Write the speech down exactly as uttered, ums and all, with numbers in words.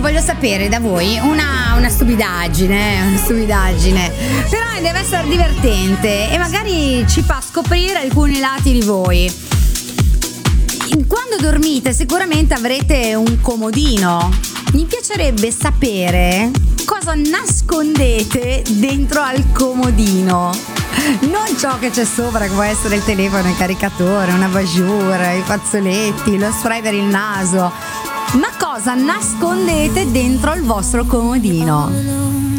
voglio sapere da voi una, una stupidaggine, una stupidaggine, però deve essere divertente e magari ci fa scoprire alcuni lati di voi. Quando dormite sicuramente avrete un comodino. Mi piacerebbe sapere cosa nascondete dentro al comodino. Non ciò che c'è sopra, che può essere il telefono, il caricatore, una bajour, i fazzoletti, lo spray per il naso, ma cosa nascondete dentro il vostro comodino.